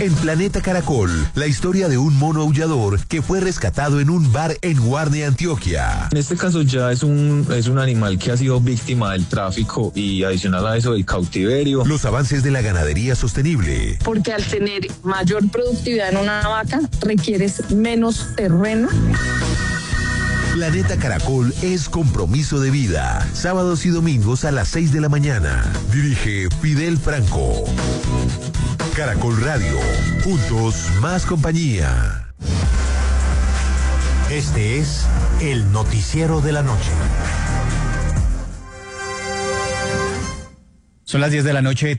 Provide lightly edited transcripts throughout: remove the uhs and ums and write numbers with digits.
En Planeta Caracol, la historia de un mono aullador que fue rescatado en un bar en Guarne, Antioquia. En este caso ya es un animal que ha sido víctima del tráfico y adicional a eso del cautiverio. Los avances de la ganadería sostenible. Porque al tener mayor productividad en una vaca, requieres menos terreno. Planeta Caracol es compromiso de vida. Sábados y domingos a las 6 de la mañana. Dirige Fidel Franco. Caracol Radio. Juntos, más compañía. Este es el noticiero de la noche. Son las 10 de la noche,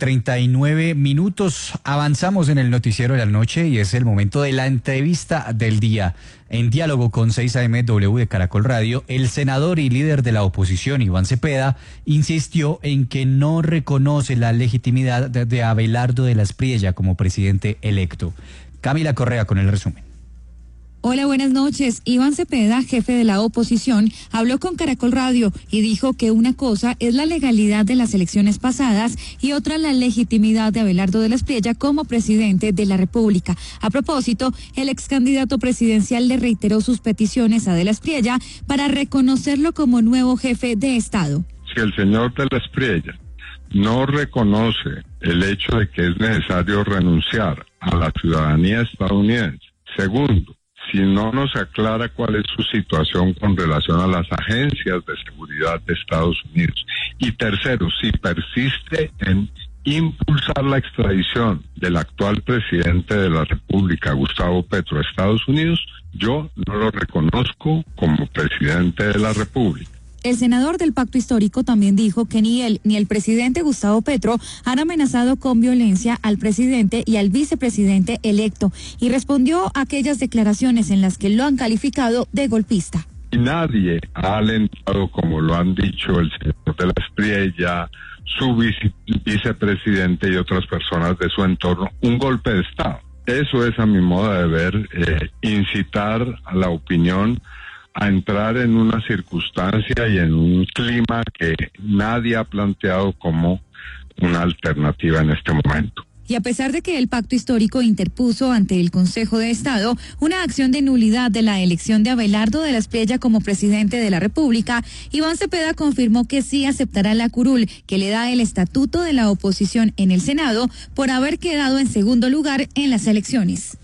39 minutos. Avanzamos en el noticiero de la noche y es el momento de la entrevista del día. En diálogo con 6am de Caracol Radio, el senador y líder de la oposición, Iván Cepeda, insistió en que no reconoce la legitimidad de Abelardo de la Espriella como presidente electo. Camila Correa con el resumen. Hola, buenas noches. Iván Cepeda, jefe de la oposición, habló con Caracol Radio y dijo que una cosa es la legalidad de las elecciones pasadas y otra la legitimidad de Abelardo de la Espriella como presidente de la República. A propósito, el ex candidato presidencial le reiteró sus peticiones a de la Espriella para reconocerlo como nuevo jefe de Estado. Si el señor de la Espriella no reconoce el hecho de que es necesario renunciar a la ciudadanía estadounidense, segundo, si no nos aclara cuál es su situación con relación a las agencias de seguridad de Estados Unidos. Y tercero, si persiste en impulsar la extradición del actual presidente de la República, Gustavo Petro, a Estados Unidos, yo no lo reconozco como presidente de la República. El senador del Pacto Histórico también dijo que ni él ni el presidente Gustavo Petro han amenazado con violencia al presidente y al vicepresidente electo y respondió a aquellas declaraciones en las que lo han calificado de golpista. Y nadie ha alentado, como lo han dicho el señor de la Espriella, su vicepresidente y otras personas de su entorno, un golpe de Estado. Eso es, a mi modo de ver, incitar a la opinión a entrar en una circunstancia y en un clima que nadie ha planteado como una alternativa en este momento. Y a pesar de que el Pacto Histórico interpuso ante el Consejo de Estado una acción de nulidad de la elección de Abelardo de la Espriella como presidente de la República, Iván Cepeda confirmó que sí aceptará la curul que le da el estatuto de la oposición en el Senado por haber quedado en segundo lugar en las elecciones.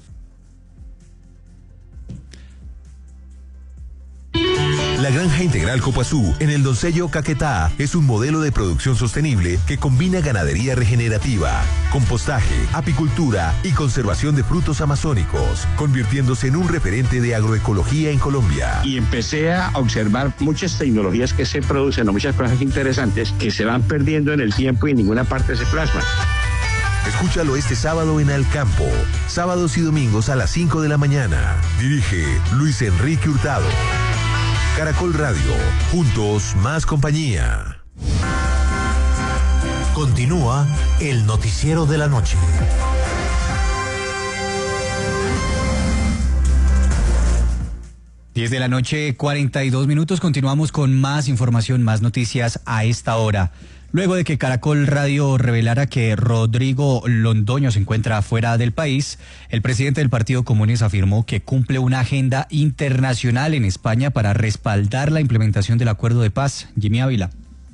La Granja Integral Copazú, en el Doncello Caquetá, es un modelo de producción sostenible que combina ganadería regenerativa, compostaje, apicultura y conservación de frutos amazónicos, convirtiéndose en un referente de agroecología en Colombia. Y empecé a observar muchas tecnologías que se producen, muchas cosas interesantes que se van perdiendo en el tiempo y en ninguna parte se plasman. Escúchalo este sábado en Alcampo, sábados y domingos a las 5 de la mañana. Dirige Luis Enrique Hurtado. Caracol Radio, juntos, más compañía. Continúa el noticiero de la noche. 10 de la noche, 42 minutos. Continuamos con más información, más noticias a esta hora. Luego de que Caracol Radio revelara que Rodrigo Londoño se encuentra fuera del país, el presidente del Partido Comunes afirmó que cumple una agenda internacional en España para respaldar la implementación del acuerdo de paz. Jimmy Ávila.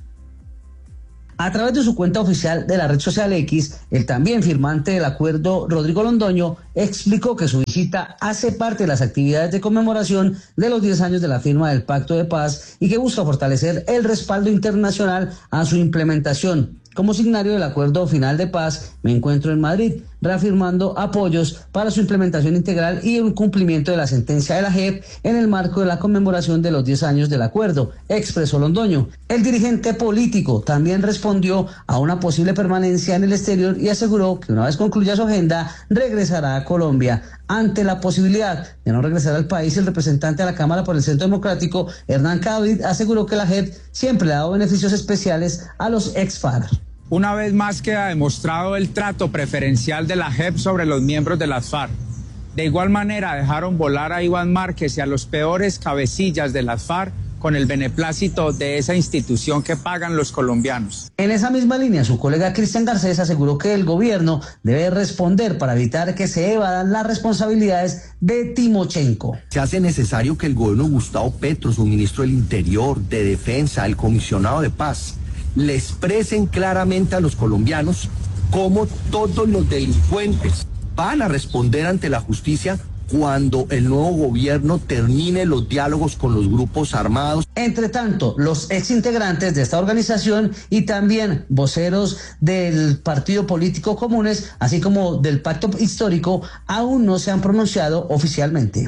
A través de su cuenta oficial de la red social X, el también firmante del acuerdo, Rodrigo Londoño, explicó que su visita hace parte de las actividades de conmemoración de los 10 años de la firma del Pacto de Paz y que busca fortalecer el respaldo internacional a su implementación. Como signario del acuerdo final de paz, me encuentro en Madrid, reafirmando apoyos para su implementación integral y un cumplimiento de la sentencia de la JEP en el marco de la conmemoración de los 10 años del acuerdo, expresó Londoño. El dirigente político también respondió a una posible permanencia en el exterior y aseguró que una vez concluya su agenda, regresará a Colombia. Ante la posibilidad de no regresar al país, el representante de la Cámara por el Centro Democrático, Hernán Cadavid, aseguró que la JEP siempre le ha dado beneficios especiales a los ex-FARC. Una vez más queda demostrado el trato preferencial de la JEP sobre los miembros de las FARC. De igual manera dejaron volar a Iván Márquez y a los peores cabecillas de las FARC con el beneplácito de esa institución que pagan los colombianos. En esa misma línea, su colega Cristian Garcés aseguró que el gobierno debe responder para evitar que se evadan las responsabilidades de Timochenko. Se hace necesario que el gobierno de Gustavo Petro, su ministro del Interior, de Defensa, el comisionado de Paz, le expresen claramente a los colombianos cómo todos los delincuentes van a responder ante la justicia cuando el nuevo gobierno termine los diálogos con los grupos armados. Entre tanto, los exintegrantes de esta organización y también voceros del partido político Comunes, así como del Pacto Histórico, aún no se han pronunciado oficialmente.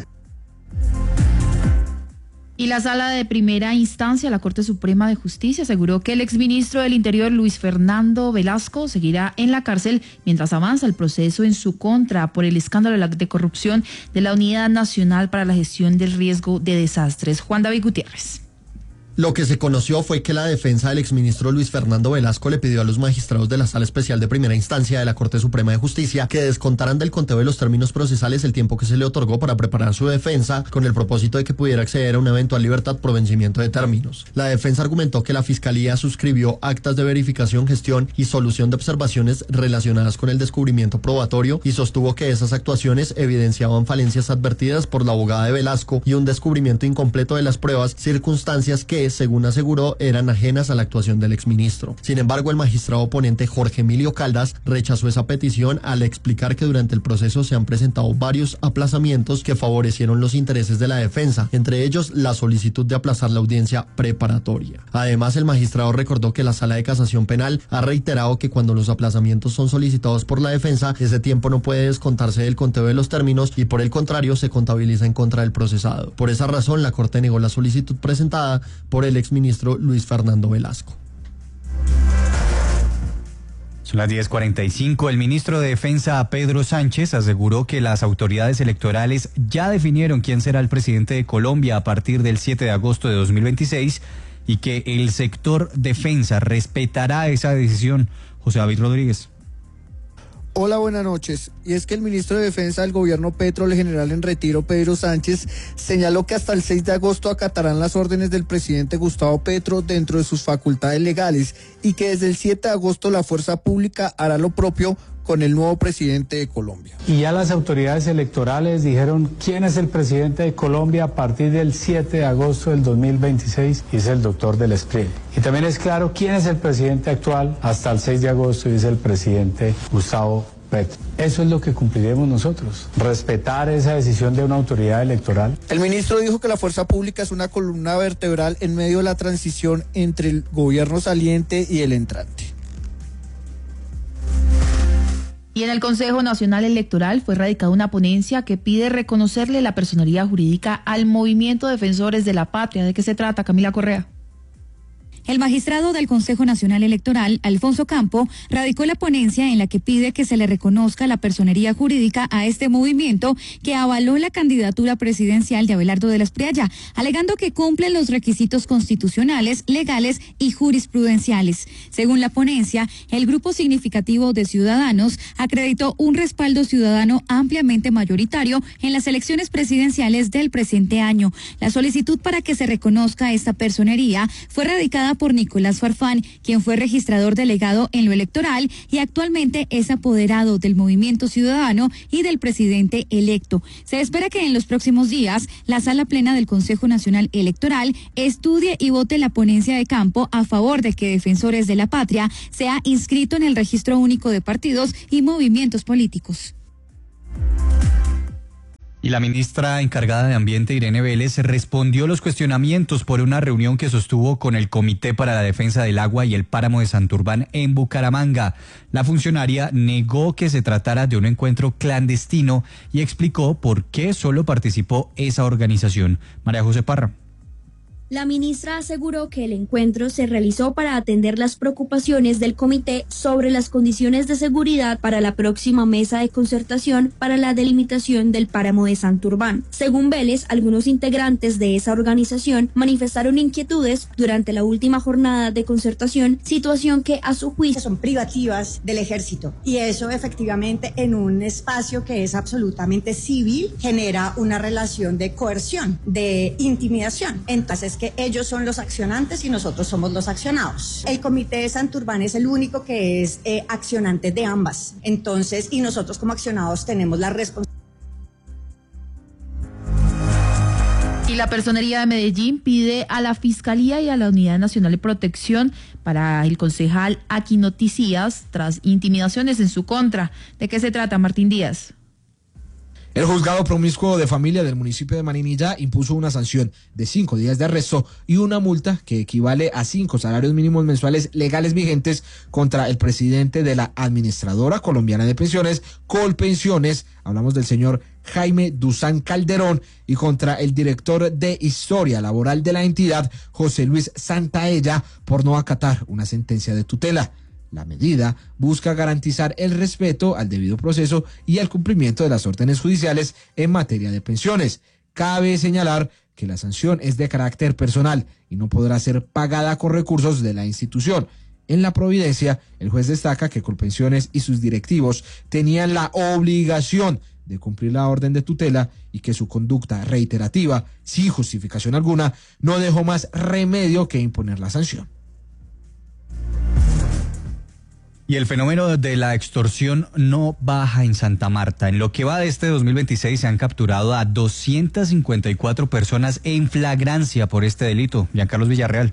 Y la Sala de Primera Instancia, la Corte Suprema de Justicia, aseguró que el exministro del Interior, Luis Fernando Velasco, seguirá en la cárcel mientras avanza el proceso en su contra por el escándalo de corrupción de la Unidad Nacional para la Gestión del Riesgo de Desastres. Juan David Gutiérrez. Lo que se conoció fue que la defensa del exministro Luis Fernando Velasco le pidió a los magistrados de la Sala Especial de Primera Instancia de la Corte Suprema de Justicia que descontaran del conteo de los términos procesales el tiempo que se le otorgó para preparar su defensa con el propósito de que pudiera acceder a una eventual libertad por vencimiento de términos. La defensa argumentó que la Fiscalía suscribió actas de verificación, gestión y solución de observaciones relacionadas con el descubrimiento probatorio y sostuvo que esas actuaciones evidenciaban falencias advertidas por la abogada de Velasco y un descubrimiento incompleto de las pruebas, circunstancias que, según aseguró, eran ajenas a la actuación del exministro. Sin embargo, el magistrado oponente Jorge Emilio Caldas rechazó esa petición al explicar que durante el proceso se han presentado varios aplazamientos que favorecieron los intereses de la defensa, entre ellos la solicitud de aplazar la audiencia preparatoria. Además, el magistrado recordó que la Sala de Casación Penal ha reiterado que cuando los aplazamientos son solicitados por la defensa, ese tiempo no puede descontarse del conteo de los términos y por el contrario se contabiliza en contra del procesado. Por esa razón, la Corte negó la solicitud presentada por el exministro Luis Fernando Velasco. Son las 10:45. El ministro de Defensa, Pedro Sánchez, aseguró que las autoridades electorales ya definieron quién será el presidente de Colombia a partir del 7 de agosto de 2026 y que el sector defensa respetará esa decisión. José David Rodríguez. Hola, buenas noches. Y es que el ministro de Defensa del gobierno Petro, el general en retiro Pedro Sánchez, señaló que hasta el 6 de agosto acatarán las órdenes del presidente Gustavo Petro dentro de sus facultades legales y que desde el 7 de agosto la fuerza pública hará lo propio con el nuevo presidente de Colombia. Y ya las autoridades electorales dijeron quién es el presidente de Colombia a partir del 7 de agosto del 2026 y es el doctor del Espriella. Y también es claro quién es el presidente actual hasta el 6 de agosto y es el presidente Gustavo Petro. Eso es lo que cumpliremos nosotros, respetar esa decisión de una autoridad electoral. El ministro dijo que la fuerza pública es una columna vertebral en medio de la transición entre el gobierno saliente y el entrante. Y en el Consejo Nacional Electoral fue radicada una ponencia que pide reconocerle la personería jurídica al Movimiento Defensores de la Patria. ¿De qué se trata, Camila Correa? El magistrado del Consejo Nacional Electoral, Alfonso Campo, radicó la ponencia en la que pide que se le reconozca la personería jurídica a este movimiento que avaló la candidatura presidencial de Abelardo de la Espriella, alegando que cumplen los requisitos constitucionales, legales y jurisprudenciales. Según la ponencia, el grupo significativo de ciudadanos acreditó un respaldo ciudadano ampliamente mayoritario en las elecciones presidenciales del presente año. La solicitud para que se reconozca esta personería fue radicada por Nicolás Farfán, quien fue registrador delegado en lo electoral y actualmente es apoderado del Movimiento Ciudadano y del presidente electo. Se espera que en los próximos días la Sala Plena del Consejo Nacional Electoral estudie y vote la ponencia de Campo a favor de que Defensores de la Patria sea inscrito en el Registro Único de Partidos y Movimientos Políticos. Y la ministra encargada de Ambiente, Irene Vélez, respondió los cuestionamientos por una reunión que sostuvo con el Comité para la Defensa del Agua y el Páramo de Santurbán en Bucaramanga. La funcionaria negó que se tratara de un encuentro clandestino y explicó por qué solo participó esa organización. María José Parra. La ministra aseguró que el encuentro se realizó para atender las preocupaciones del comité sobre las condiciones de seguridad para la próxima mesa de concertación para la delimitación del páramo de Santurbán. Según Vélez, algunos integrantes de esa organización manifestaron inquietudes durante la última jornada de concertación, situación que a su juicio son privativas del ejército y eso efectivamente en un espacio que es absolutamente civil genera una relación de coerción, de intimidación. Entonces es que ellos son los accionantes y nosotros somos los accionados. El Comité de Santurbán es el único que es accionante de ambas. Entonces, y nosotros como accionados tenemos la responsabilidad. Y la Personería de Medellín pide a la Fiscalía y a la Unidad Nacional de Protección para el concejal Aquino Ticías tras intimidaciones en su contra. ¿De qué se trata, Martín Díaz? El juzgado promiscuo de familia del municipio de Marinilla impuso una sanción de 5 días de arresto y una multa que equivale a 5 salarios mínimos mensuales legales vigentes contra el presidente de la Administradora Colombiana de Pensiones, Colpensiones, hablamos del señor Jaime Duzán Calderón, y contra el director de Historia Laboral de la entidad, José Luis Santaella, por no acatar una sentencia de tutela. La medida busca garantizar el respeto al debido proceso y al cumplimiento de las órdenes judiciales en materia de pensiones. Cabe señalar que la sanción es de carácter personal y no podrá ser pagada con recursos de la institución. En la providencia, el juez destaca que Colpensiones y sus directivos tenían la obligación de cumplir la orden de tutela y que su conducta reiterativa, sin justificación alguna, no dejó más remedio que imponer la sanción. Y el fenómeno de la extorsión no baja en Santa Marta. En lo que va de este 2026 se han capturado a 254 personas en flagrancia por este delito. Giancarlos Villarreal.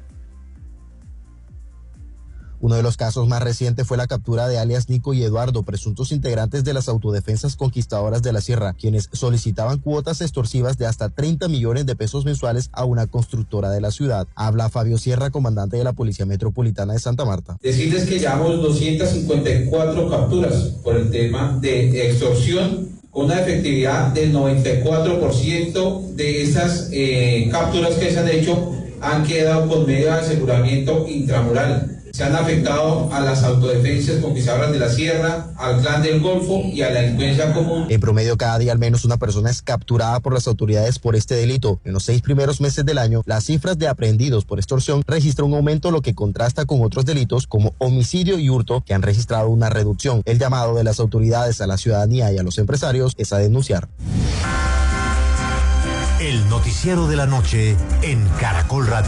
Uno de los casos más recientes fue la captura de alias Nico y Eduardo, presuntos integrantes de las autodefensas conquistadoras de la Sierra, quienes solicitaban cuotas extorsivas de hasta 30 millones de pesos mensuales a una constructora de la ciudad. Habla Fabio Sierra, comandante de la Policía Metropolitana de Santa Marta. Decirles que llevamos 254 capturas por el tema de extorsión, con una efectividad del 94% de esas capturas que se han hecho han quedado con medio de aseguramiento intramural. Se han afectado a las autodefensas conquistadoras de la Sierra, al Clan del Golfo y a la delincuencia común. En promedio, cada día al menos una persona es capturada por las autoridades por este delito. En los 6 primeros meses del año, las cifras de aprehendidos por extorsión registran un aumento, lo que contrasta con otros delitos como homicidio y hurto, que han registrado una reducción. El llamado de las autoridades a la ciudadanía y a los empresarios es a denunciar. El noticiero de la noche en Caracol Radio.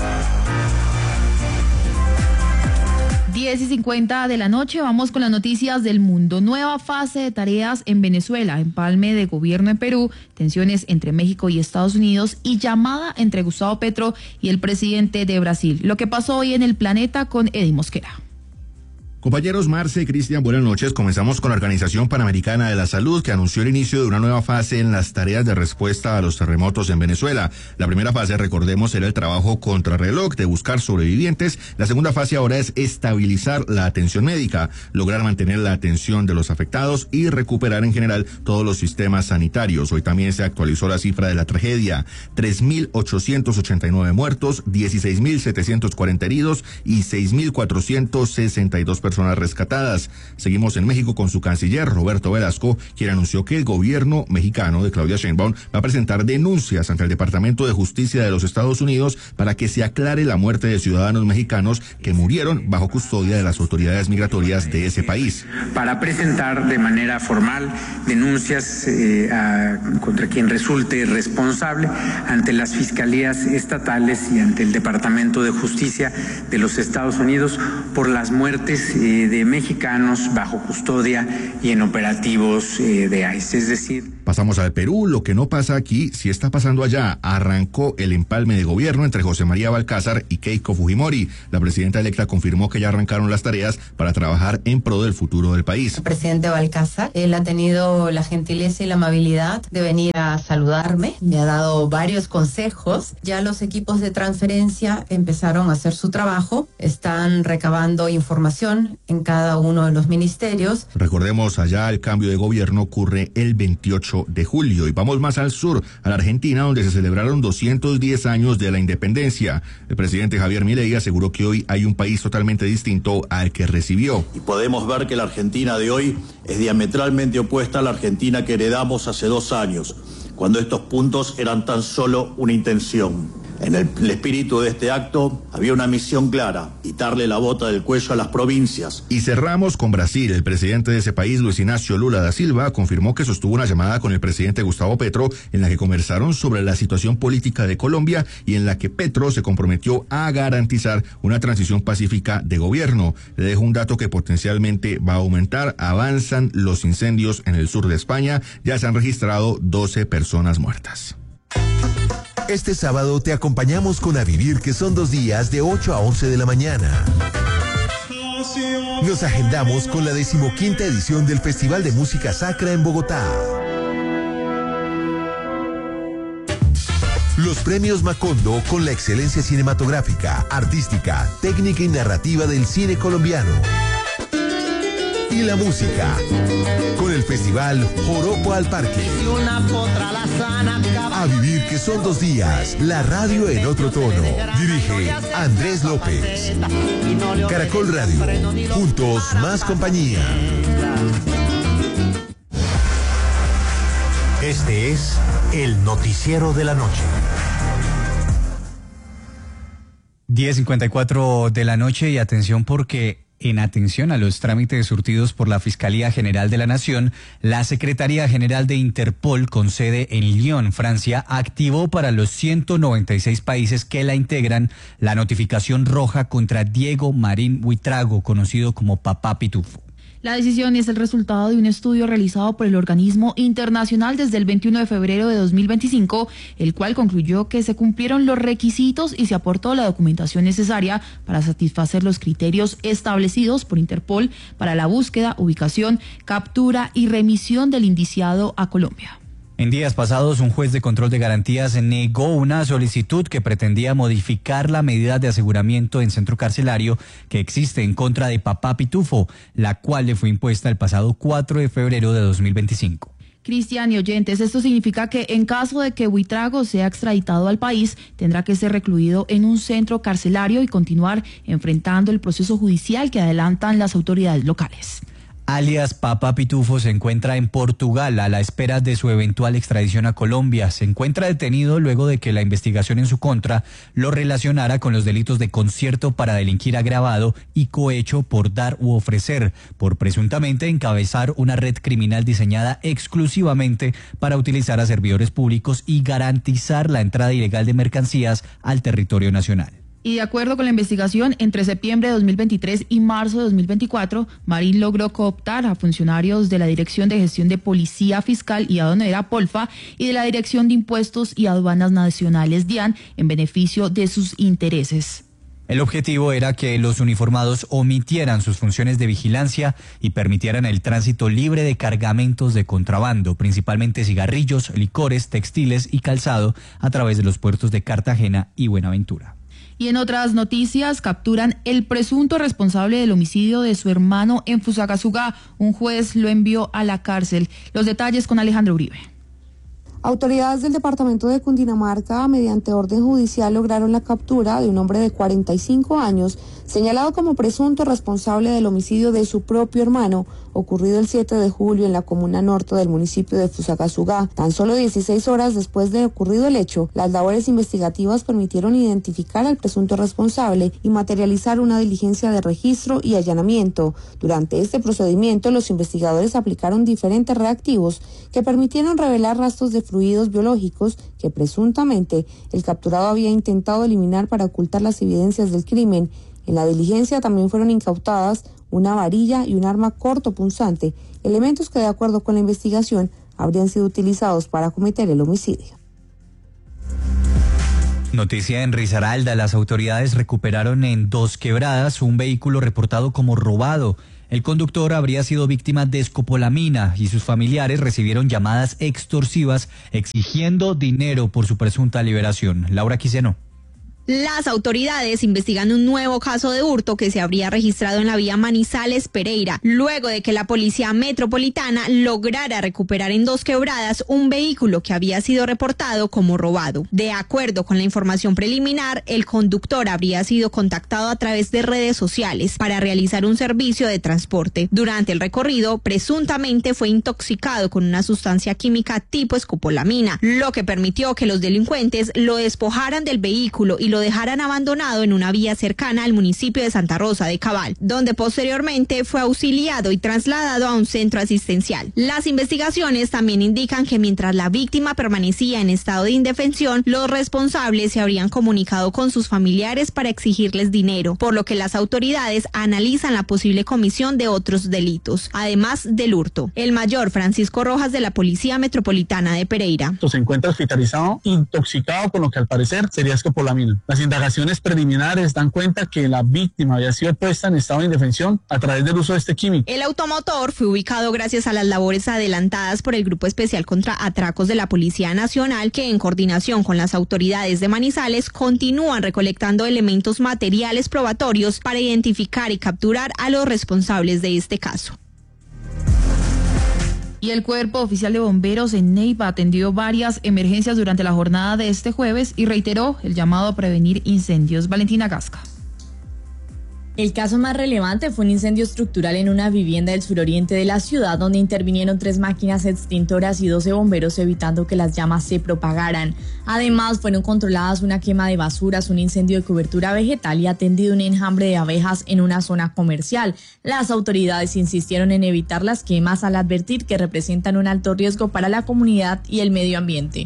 10:50 de la noche, vamos con las noticias del mundo. Nueva fase de tareas en Venezuela, empalme de gobierno en Perú, tensiones entre México y Estados Unidos y llamada entre Gustavo Petro y el presidente de Brasil. Lo que pasó hoy en el Planeta con Eddie Mosquera. Compañeros Marce y Cristian, buenas noches. Comenzamos con la Organización Panamericana de la Salud, que anunció el inicio de una nueva fase en las tareas de respuesta a los terremotos en Venezuela. La primera fase, recordemos, era el trabajo contrarreloj de buscar sobrevivientes. La segunda fase ahora es estabilizar la atención médica, lograr mantener la atención de los afectados y recuperar en general todos los sistemas sanitarios. Hoy también se actualizó la cifra de la tragedia: 3.889 muertos, 16.740 heridos y 6.462 personas rescatadas. Seguimos en México con su canciller Roberto Velasco, quien anunció que el gobierno mexicano de Claudia Sheinbaum va a presentar denuncias ante el Departamento de Justicia de los Estados Unidos para que se aclare la muerte de ciudadanos mexicanos que murieron bajo custodia de las autoridades migratorias de ese país. Para presentar de manera formal denuncias contra quien resulte responsable ante las fiscalías estatales y ante el Departamento de Justicia de los Estados Unidos por las muertes de mexicanos bajo custodia y en operativos de ICE, es decir... Pasamos al Perú. Lo que no pasa aquí, sí está pasando allá. Arrancó el empalme de gobierno entre José María Balcázar y Keiko Fujimori. La presidenta electa confirmó que ya arrancaron las tareas para trabajar en pro del futuro del país. El presidente Balcázar, él ha tenido la gentileza y la amabilidad de venir a saludarme. Me ha dado varios consejos. Ya los equipos de transferencia empezaron a hacer su trabajo. Están recabando información en cada uno de los ministerios. Recordemos, allá el cambio de gobierno ocurre el 28 de julio. Y vamos más al sur, a la Argentina, donde se celebraron 210 años de la independencia. El presidente Javier Milei aseguró que hoy hay un país totalmente distinto al que recibió. Y podemos ver que la Argentina de hoy es diametralmente opuesta a la Argentina que heredamos hace 2 años, cuando estos puntos eran tan solo una intención. En el espíritu de este acto había una misión clara: quitarle la bota del cuello a las provincias. Y cerramos con Brasil. El presidente de ese país, Luis Ignacio Lula da Silva, confirmó que sostuvo una llamada con el presidente Gustavo Petro en la que conversaron sobre la situación política de Colombia y en la que Petro se comprometió a garantizar una transición pacífica de gobierno. Le dejo un dato que potencialmente va a aumentar. Avanzan los incendios en el sur de España. Ya se han registrado 12 personas muertas. Este sábado te acompañamos con A Vivir, que son 2 días de 8 a 11 de la mañana. Nos agendamos con la 15ª edición del Festival de Música Sacra en Bogotá. Los premios Macondo con la excelencia cinematográfica, artística, técnica y narrativa del cine colombiano. Y la música, con el festival Joropo al Parque. A Vivir, que son 2 días, la radio en otro tono. Dirige Andrés López. Caracol Radio, juntos más compañía. Este es el noticiero de la noche. 10:54 de la noche y atención porque en atención a los trámites surtidos por la Fiscalía General de la Nación, la Secretaría General de Interpol con sede en Lyon, Francia, activó para los 196 países que la integran la notificación roja contra Diego Marín Buitrago, conocido como Papá Pitufo. La decisión es el resultado de un estudio realizado por el organismo internacional desde el 21 de febrero de 2025, el cual concluyó que se cumplieron los requisitos y se aportó la documentación necesaria para satisfacer los criterios establecidos por Interpol para la búsqueda, ubicación, captura y remisión del indiciado a Colombia. En días pasados, un juez de control de garantías negó una solicitud que pretendía modificar la medida de aseguramiento en centro carcelario que existe en contra de Papá Pitufo, la cual le fue impuesta el pasado 4 de febrero de 2025. Cristian y oyentes, esto significa que en caso de que Buitrago sea extraditado al país, tendrá que ser recluido en un centro carcelario y continuar enfrentando el proceso judicial que adelantan las autoridades locales. Alias Papá Pitufo se encuentra en Portugal a la espera de su eventual extradición a Colombia. Se encuentra detenido luego de que la investigación en su contra lo relacionara con los delitos de concierto para delinquir agravado y cohecho por dar u ofrecer, por presuntamente encabezar una red criminal diseñada exclusivamente para utilizar a servidores públicos y garantizar la entrada ilegal de mercancías al territorio nacional. Y de acuerdo con la investigación, entre septiembre de 2023 y marzo de 2024, Marín logró cooptar a funcionarios de la Dirección de Gestión de Policía Fiscal y Aduanera Polfa y de la Dirección de Impuestos y Aduanas Nacionales DIAN en beneficio de sus intereses. El objetivo era que los uniformados omitieran sus funciones de vigilancia y permitieran el tránsito libre de cargamentos de contrabando, principalmente cigarrillos, licores, textiles y calzado, a través de los puertos de Cartagena y Buenaventura. Y en otras noticias, capturan el presunto responsable del homicidio de su hermano en Fusagasugá. Un juez lo envió a la cárcel. Los detalles con Alejandro Uribe. Autoridades del departamento de Cundinamarca, mediante orden judicial, lograron la captura de un hombre de 45 años, señalado como presunto responsable del homicidio de su propio hermano, ocurrido el 7 de julio en la comuna norte del municipio de Fusagasugá. Tan solo 16 horas después de ocurrido el hecho, las labores investigativas permitieron identificar al presunto responsable y materializar una diligencia de registro y allanamiento. Durante este procedimiento, los investigadores aplicaron diferentes reactivos que permitieron revelar rastros de fluidos biológicos que presuntamente el capturado había intentado eliminar para ocultar las evidencias del crimen. En la diligencia también fueron incautadas una varilla y un arma cortopunzante, elementos que de acuerdo con la investigación habrían sido utilizados para cometer el homicidio. Noticia en Risaralda, las autoridades recuperaron en Dos Quebradas un vehículo reportado como robado. El conductor habría sido víctima de escopolamina y sus familiares recibieron llamadas extorsivas exigiendo dinero por su presunta liberación. Laura Quiseno. Las autoridades investigan un nuevo caso de hurto que se habría registrado en la vía Manizales-Pereira, luego de que la Policía Metropolitana lograra recuperar en 2 quebradas un vehículo que había sido reportado como robado. De acuerdo con la información preliminar, el conductor habría sido contactado a través de redes sociales para realizar un servicio de transporte. Durante el recorrido, presuntamente fue intoxicado con una sustancia química tipo escopolamina, lo que permitió que los delincuentes lo despojaran del vehículo y lo dejaran abandonado en una vía cercana al municipio de Santa Rosa de Cabal, donde posteriormente fue auxiliado y trasladado a un centro asistencial. Las investigaciones también indican que mientras la víctima permanecía en estado de indefensión, los responsables se habrían comunicado con sus familiares para exigirles dinero, por lo que las autoridades analizan la posible comisión de otros delitos, además del hurto. El mayor Francisco Rojas de la Policía Metropolitana de Pereira. Se encuentra hospitalizado, intoxicado con lo que al parecer sería escopolamina. Las indagaciones preliminares dan cuenta que la víctima había sido puesta en estado de indefensión a través del uso de este químico. El automotor fue ubicado gracias a las labores adelantadas por el Grupo Especial contra Atracos de la Policía Nacional, que en coordinación con las autoridades de Manizales continúan recolectando elementos materiales probatorios para identificar y capturar a los responsables de este caso. Y el Cuerpo Oficial de Bomberos en Neiva atendió varias emergencias durante la jornada de este jueves y reiteró el llamado a prevenir incendios. Valentina Gasca. El caso más relevante fue un incendio estructural en una vivienda del suroriente de la ciudad, donde intervinieron 3 máquinas extintoras y 12 bomberos, evitando que las llamas se propagaran. Además, fueron controladas una quema de basuras, un incendio de cobertura vegetal y atendido un enjambre de abejas en una zona comercial. Las autoridades insistieron en evitar las quemas al advertir que representan un alto riesgo para la comunidad y el medio ambiente.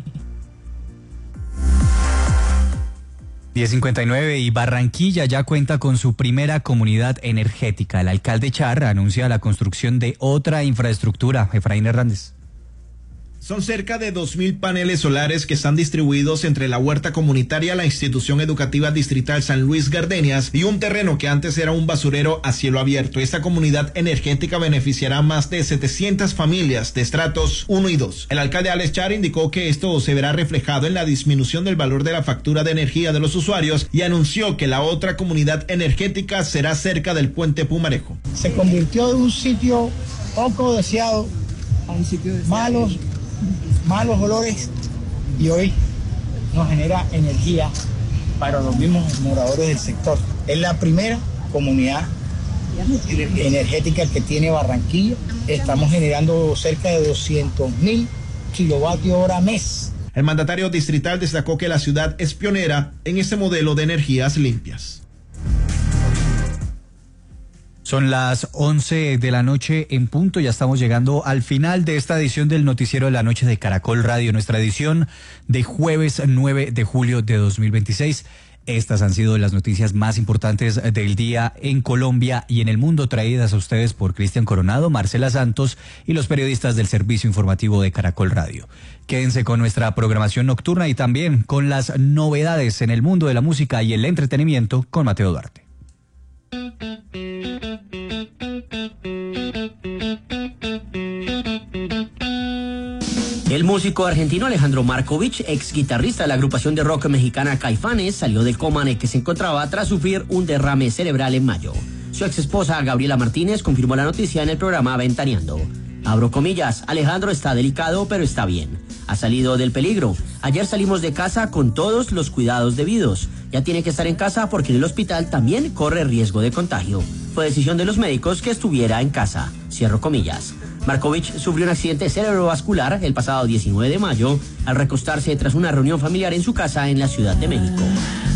10:59 y Barranquilla ya cuenta con su primera comunidad energética. El alcalde Char anuncia la construcción de otra infraestructura. Efraín Hernández. Son cerca de 2.000 paneles solares que están distribuidos entre la huerta comunitaria, la institución educativa distrital San Luis Gardenias y un terreno que antes era un basurero a cielo abierto. Esta comunidad energética beneficiará a más de 700 familias de estratos 1 y 2. El alcalde Alex Char indicó que esto se verá reflejado en la disminución del valor de la factura de energía de los usuarios y anunció que la otra comunidad energética será cerca del puente Pumarejo. Se convirtió de un sitio poco deseado a un sitio deseado. Malos olores, y hoy nos genera energía para los mismos moradores del sector. Es la primera comunidad energética que tiene Barranquilla. Estamos generando cerca de 200.000 kilovatios hora mes. El mandatario distrital destacó que la ciudad es pionera en este modelo de energías limpias. Son las 11 de la noche en punto, ya estamos llegando al final de esta edición del Noticiero de la Noche de Caracol Radio, nuestra edición de jueves 9 de julio de 2026. Estas han sido las noticias más importantes del día en Colombia y en el mundo, traídas a ustedes por Cristian Coronado, Marcela Santos y los periodistas del Servicio Informativo de Caracol Radio. Quédense con nuestra programación nocturna y también con las novedades en el mundo de la música y el entretenimiento con Mateo Duarte. El músico argentino Alejandro Markovich, ex guitarrista de la agrupación de rock mexicana Caifanes, salió del coma en el que se encontraba tras sufrir un derrame cerebral en mayo. Su ex esposa Gabriela Martínez confirmó la noticia en el programa Ventaneando. Abro comillas, Alejandro está delicado pero está bien. Ha salido del peligro. Ayer salimos de casa con todos los cuidados debidos. Ya tiene que estar en casa porque en el hospital también corre riesgo de contagio. Fue decisión de los médicos que estuviera en casa. Cierro comillas. Markovich sufrió un accidente cerebrovascular el pasado 19 de mayo al recostarse tras una reunión familiar en su casa en la Ciudad de México.